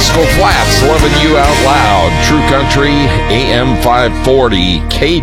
Rascal Flatts, loving you out loud. True Country, AM 540,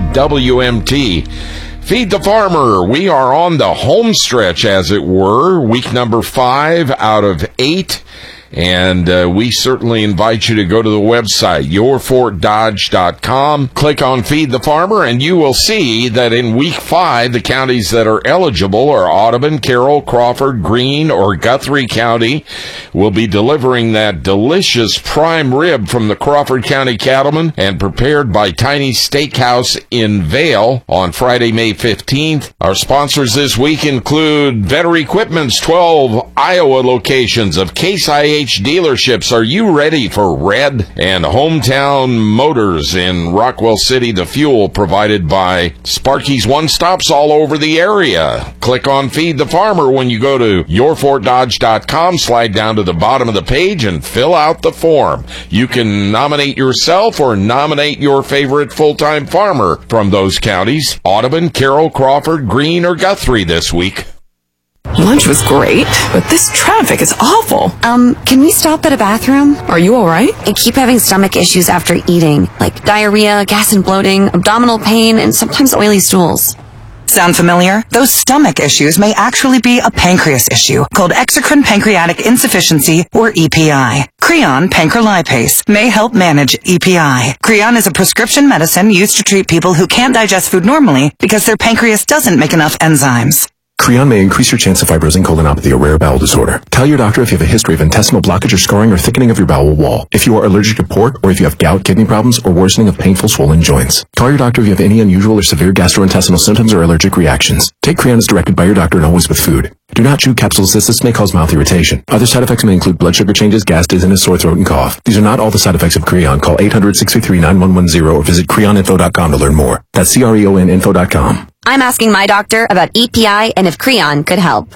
KWMT. Feed the Farmer. We are on the home stretch, as it were. Week number 5 out of 8. And we certainly invite you to go to the website, yourfortdodge.com. Click on Feed the Farmer, and you will see that in Week 5, the counties that are eligible are Audubon, Carroll, Crawford, Greene, or Guthrie County. We'll be delivering that delicious prime rib from the Crawford County Cattlemen and prepared by Tiny Steakhouse in Vail on Friday, May 15th. Our sponsors this week include Vetter Equipment's 12 Iowa locations of Case IH dealerships. Are you ready for red? And Hometown Motors in Rockwell City, the fuel provided by Sparky's One Stops all over the area. Click on Feed the Farmer when you go to yourfortdodge.com, slide down to the bottom of the page and fill out the form. You can nominate yourself or nominate your favorite full-time farmer from those counties, Audubon, Carroll, Crawford, Greene, or Guthrie this week. Lunch was great, but this traffic is awful. Can we stop at a bathroom? Are you alright? I keep having stomach issues after eating, like diarrhea, gas and bloating, abdominal pain, and sometimes oily stools. Sound familiar? Those stomach issues may actually be a pancreas issue called exocrine pancreatic insufficiency, or EPI. Creon pancrelipase may help manage EPI. Creon is a prescription medicine used to treat people who can't digest food normally because their pancreas doesn't make enough enzymes. Creon may increase your chance of fibrosing colonopathy, a rare bowel disorder. Tell your doctor if you have a history of intestinal blockage or scarring or thickening of your bowel wall, if you are allergic to pork, or if you have gout, kidney problems, or worsening of painful swollen joints. Call your doctor if you have any unusual or severe gastrointestinal symptoms or allergic reactions. Take Creon as directed by your doctor and always with food. Do not chew capsules as this may cause mouth irritation. Other side effects may include blood sugar changes, gas, dizziness, sore throat, and cough. These are not all the side effects of Creon. Call 800-633-9110 or visit creoninfo.com to learn more. That's CREONinfo.com. I'm asking my doctor about EPI and if Creon could help.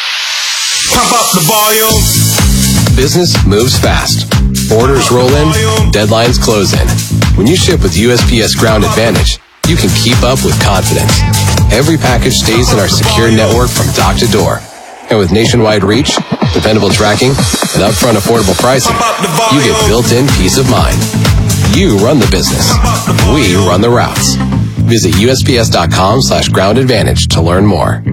Pump up the volume. Business moves fast. Orders roll in, deadlines close in. When you ship with USPS Ground Advantage, you can keep up with confidence. Every package stays in our secure network from dock to door. And with nationwide reach, dependable tracking, and upfront affordable pricing, you get built-in peace of mind. You run the business. We run the routes. Visit USPS.com/groundadvantage to learn more.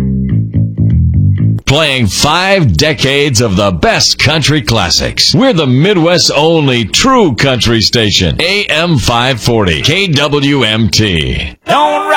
Playing 5 decades of the best country classics. We're the Midwest's only true country station. AM 540, KWMT. Don't